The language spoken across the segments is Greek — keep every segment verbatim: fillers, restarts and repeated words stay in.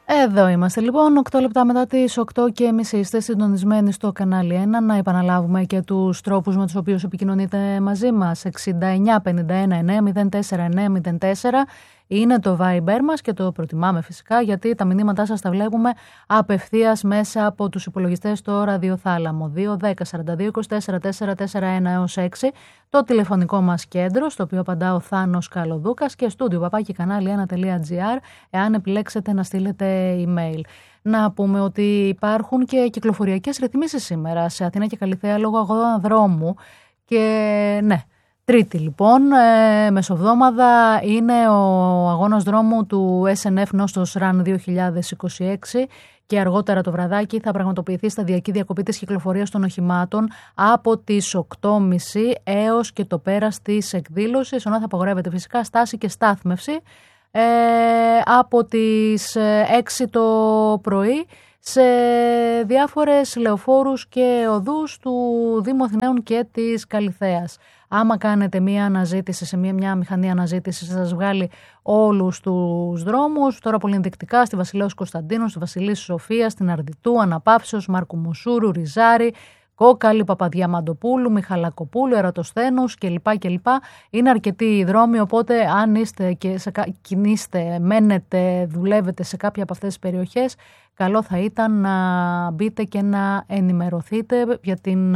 Εδώ είμαστε λοιπόν, οκτώ λεπτά μετά τις οκτώ και μισή. Είστε συντονισμένοι στο κανάλι ένα. Να επαναλάβουμε και τους τρόπους με τους οποίους επικοινωνείτε μαζί μας. εξήντα εννιά πενήντα ένα εννέα μηδέν τέσσερα εννέα μηδέν τέσσερα είναι το Viber μας και το προτιμάμε φυσικά, γιατί τα μηνύματά σας τα βλέπουμε απευθείας μέσα από τους υπολογιστές στο ραδιοθάλαμο. δύο δέκα σαράντα δύο είκοσι τέσσερα τετρακόσια σαράντα ένα έως έξι, το τηλεφωνικό μας κέντρο, στο οποίο απαντά ο Θάνος Καλοδούκας, και στούντιο παπάκι κανάλι ένα τελεία τζι άρ, εάν επιλέξετε να στείλετε email. Να πούμε ότι υπάρχουν και κυκλοφοριακές ρυθμίσεις σήμερα σε Αθήνα και Καλιθέα λόγω αγώνα δρόμου. Και ναι, Τρίτη λοιπόν, ε, μεσοβδόμαδα, είναι ο αγώνας δρόμου του ες εν εφ Νόστος Run δύο χιλιάδες είκοσι έξι και αργότερα το βραδάκι θα πραγματοποιηθεί σταδιακή διακοπή της κυκλοφορίας των οχημάτων από τις οκτώ και μισή έως και το πέρας της εκδήλωσης, ενώ θα απαγορεύεται φυσικά στάση και στάθμευση ε, από τις έξι το πρωί σε διάφορες λεωφόρους και οδούς του Δήμου Αθηναίων και της Καλιθέας. Άμα κάνετε μία αναζήτηση σε μία, μια μηχανή αναζήτηση, θα σας βγάλει όλους τους δρόμους. Τώρα πολύ ενδεικτικά στη Βασιλέως Κωνσταντίνου, στη Βασιλής Σοφίας, στην Αρδιτού, Αναπαύσεως, Μάρκου Μουσούρου, Ριζάρη, Κόκαλη, Παπαδιαμαντοπούλου, Μιχαλακοπούλου, Ερατοσθένους κλπ. κλπ. Είναι αρκετοί οι δρόμοι, οπότε αν είστε και σε, κινείστε, μένετε, δουλεύετε σε κάποια από αυτές τις περιοχές, καλό θα ήταν να μπείτε και να ενημερωθείτε για την,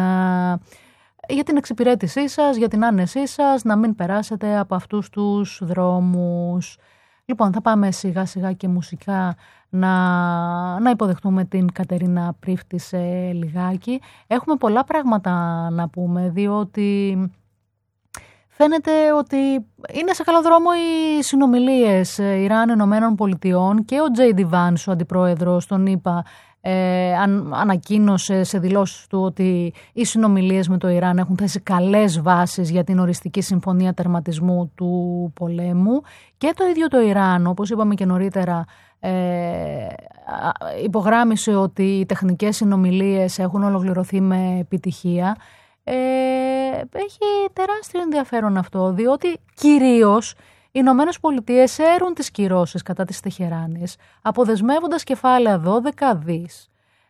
για την εξυπηρέτησή σας, για την άνεσή σας, να μην περάσετε από αυτούς τους δρόμους. Λοιπόν, θα πάμε σιγά σιγά και μουσικά να, να υποδεχτούμε την Κατερίνα Πρίφτη σε λιγάκι. Έχουμε πολλά πράγματα να πούμε, διότι φαίνεται ότι είναι σε καλό δρόμο οι συνομιλίες Ιράν-Ηνωμένων Πολιτειών και ο Τζέι Ντι Βάνς, ο αντιπρόεδρος, τον είπα, ε, αν, ανακοίνωσε σε δηλώσεις του ότι οι συνομιλίες με το Ιράν έχουν θέσει καλές βάσεις για την οριστική συμφωνία τερματισμού του πολέμου, και το ίδιο το Ιράν, όπως είπαμε και νωρίτερα, ε, υπογράμμισε ότι οι τεχνικές συνομιλίες έχουν ολοκληρωθεί με επιτυχία. Ε, έχει τεράστιο ενδιαφέρον αυτό, διότι κυρίως οι Ηνωμένες Πολιτείες έρουν τις κυρώσεις κατά της Τεχεράνης, αποδεσμεύοντας κεφάλαια δώδεκα δις.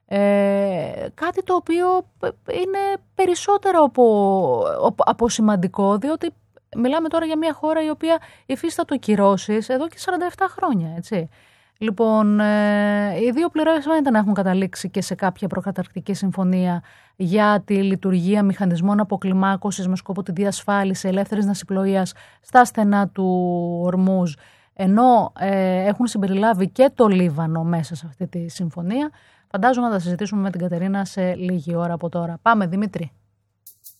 Ε, κάτι το οποίο είναι περισσότερο από, από σημαντικό, διότι μιλάμε τώρα για μια χώρα η οποία υφίστατο κυρώσεις εδώ και σαράντα επτά χρόνια, έτσι. Λοιπόν, ε, οι δύο πλευρές φαίνεται να έχουν καταλήξει και σε κάποια προκαταρκτική συμφωνία για τη λειτουργία μηχανισμών αποκλιμάκωσης με σκοπό τη διασφάλιση ελεύθερης ναυσιπλοείας στα στενά του Ορμούζ, ενώ ε, έχουν συμπεριλάβει και το Λίβανο μέσα σε αυτή τη συμφωνία. Φαντάζομαι να τα συζητήσουμε με την Κατερίνα σε λίγη ώρα από τώρα. Πάμε, Δημήτρη.